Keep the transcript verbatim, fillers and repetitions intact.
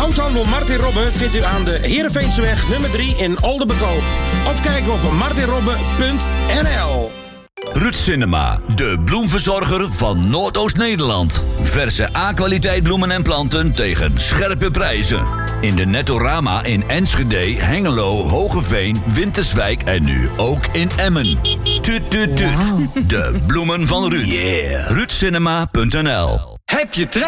Groothandel Martin Robbe vindt u aan de Heerenveenseweg nummer drie in Oldenbekoop. Of kijk op martin robbe punt n l. Ruud Cinema, de bloemverzorger van Noordoost-Nederland. Verse A-kwaliteit bloemen en planten tegen scherpe prijzen. In de Nettorama in Enschede, Hengelo, Hogeveen, Winterswijk en nu ook in Emmen. Tuut, tuut, tuut. De bloemen van Ruud. Yeah. ruud cinema punt n l. Heb je